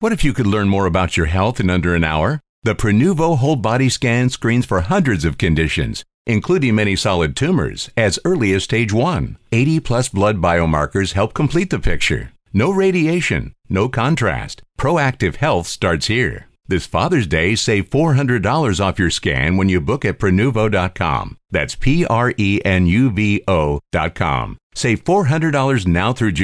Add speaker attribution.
Speaker 1: What if you could learn more about your health in under an hour? The Prenuvo Whole Body Scan screens for hundreds of conditions, including many solid tumors, as early as stage 1. 80-plus blood biomarkers help complete the picture. No radiation, no contrast. Proactive health starts here. This Father's Day, save $400 off your scan when you book at Prenuvo.com. That's Prenuvo.com. Save $400 now through June